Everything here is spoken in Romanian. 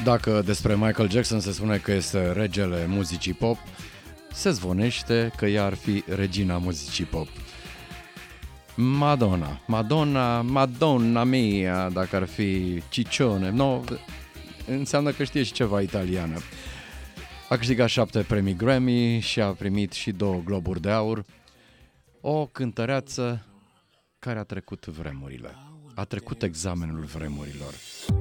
Dacă despre Michael Jackson se spune că este regele muzicii pop, se zvonește că ea ar fi regina muzicii pop. Madonna mia, dacă ar fi Ciccione, no, înseamnă că știe și ceva italiană. A câștigat 7 premii Grammy și a primit și 2 Globuri de Aur. O cântăreață care a trecut vremurile. A trecut examenul vremurilor.